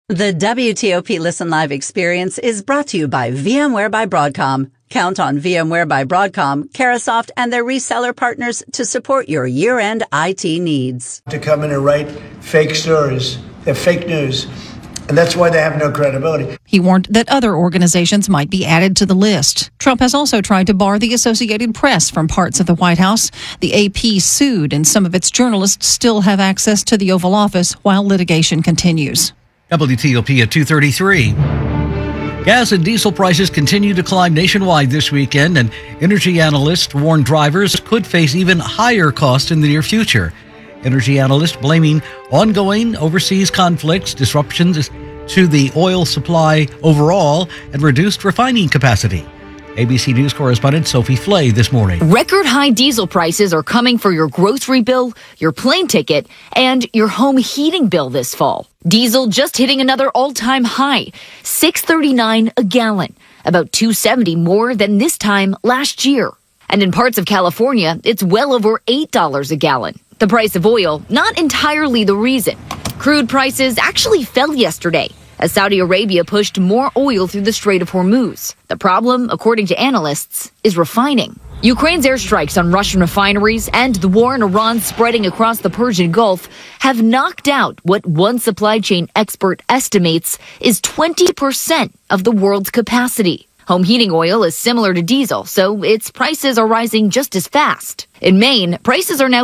The WTOP Listen Live experience is brought to you by VMware by Broadcom. Count on VMware by Broadcom, Carahsoft, and their reseller partners to support your year-end IT needs. To come in and write fake stories, they're fake news, and that's why they have no credibility. He warned that other organizations might be added to the list. Trump has also tried to bar the Associated Press from parts of the White House. The AP sued, and some of its journalists still have access to the Oval Office while litigation continues. WTOP at 2:33. Gas and diesel prices continue to climb nationwide this weekend, and energy analysts warn drivers could face even higher costs in the near future. Energy analysts blaming ongoing overseas conflicts, disruptions to the oil supply overall, and reduced refining capacity. ABC News correspondent Sophie Flay this morning. Record high diesel prices are coming for your grocery bill, your plane ticket, and your home heating bill this fall. Diesel just hitting another all-time high, $6.39 a gallon, about $2.70 more than this time last year. And in parts of California, it's well over $8 a gallon. The price of oil, not entirely the reason. Crude prices actually fell yesterday as Saudi Arabia pushed more oil through the Strait of Hormuz. The problem, according to analysts, is refining. Ukraine's airstrikes on Russian refineries and the war in Iran spreading across the Persian Gulf have knocked out what one supply chain expert estimates is 20% of the world's capacity. Home heating oil is similar to diesel, so its prices are rising just as fast. In Maine, prices are now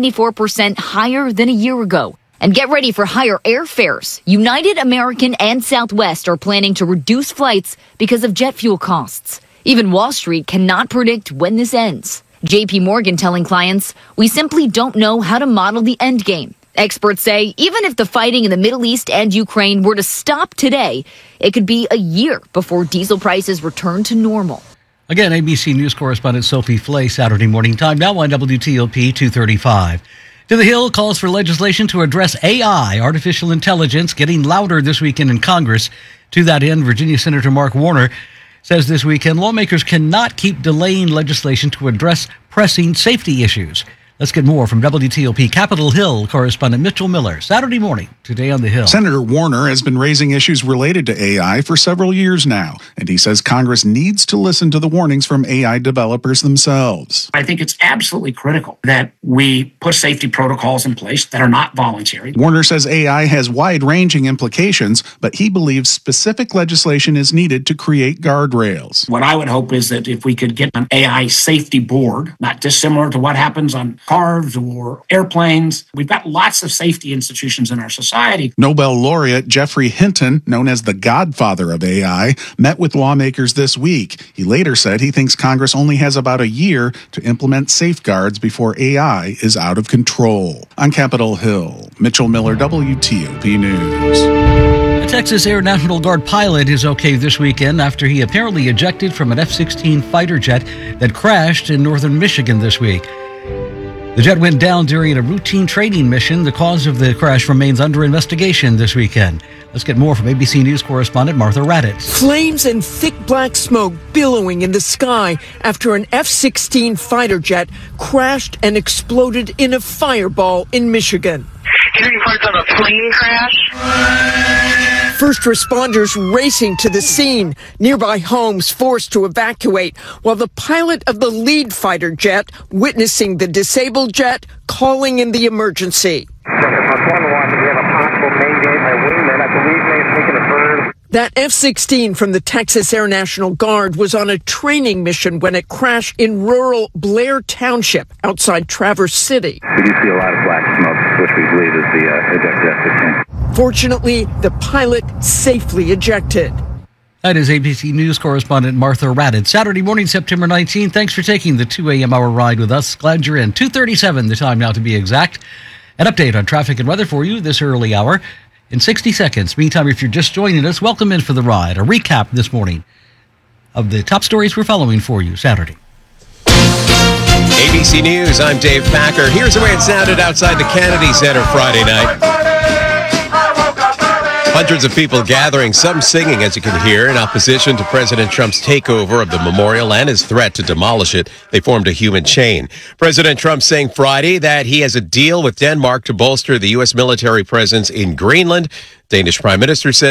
74% higher than a year ago. And get ready for higher airfares. United, American, and Southwest are planning to reduce flights because of jet fuel costs. Even Wall Street cannot predict when this ends. JP Morgan telling clients, we simply don't know how to model the end game. Experts say even if the fighting in the Middle East and Ukraine were to stop today, it could be a year before diesel prices return to normal. Again, ABC News correspondent Sophie Flay, Saturday morning time, now on WTOP 235. To the Hill calls for legislation to address AI, artificial intelligence, getting louder this weekend in Congress. To that end, Virginia Senator Mark Warner says this weekend lawmakers cannot keep delaying legislation to address pressing safety issues. Let's get more from WTOP Capitol Hill correspondent Mitchell Miller, Saturday morning, today on the Hill. Senator Warner has been raising issues related to AI for several years now, and he says Congress needs to listen to the warnings from AI developers themselves. I think it's absolutely critical that we put safety protocols in place that are not voluntary. Warner says AI has wide-ranging implications, but he believes specific legislation is needed to create guardrails. What I would hope is that if we could get an AI safety board, not dissimilar to what happens on cars or airplanes. We've got lots of safety institutions in our society. Nobel laureate Geoffrey Hinton, known as the godfather of AI, met with lawmakers this week. He later said he thinks Congress only has about a year to implement safeguards before AI is out of control. On Capitol Hill, Mitchell Miller, WTOP News. A Texas Air National Guard pilot is okay this weekend after he apparently ejected from an F-16 fighter jet that crashed in northern Michigan this week. The jet went down during a routine training mission. The cause of the crash remains under investigation this weekend. Let's get more from ABC News correspondent Martha Raddatz. Flames and thick black smoke billowing in the sky after an F-16 fighter jet crashed and exploded in a fireball in Michigan. Hearing reports of a plane crash. First responders racing to the scene, nearby homes forced to evacuate, while the pilot of the lead fighter jet witnessing the disabled jet calling in the emergency. That F-16 from the Texas Air National Guard was on a training mission when it crashed in rural Blair Township outside Traverse City. We do see a lot of black smoke, which we believe is the ejected F-16. Fortunately, the pilot safely ejected. That is ABC News correspondent Martha Raddatz. Saturday morning, September 19th. Thanks for taking the 2 a.m. hour ride with us. Glad you're in. 2:37, the time now to be exact. An update on traffic and weather for you this early hour in 60 seconds. Meantime, if you're just joining us, welcome in for the ride. A recap this morning of the top stories we're following for you Saturday. ABC News, I'm Dave Packer. Here's the way it sounded outside the Kennedy Center Friday night. Hundreds of people gathering, some singing, as you can hear, in opposition to President Trump's takeover of the memorial and his threat to demolish it. They formed a human chain. President Trump saying Friday that he has a deal with Denmark to bolster the U.S. military presence in Greenland. Danish Prime Minister says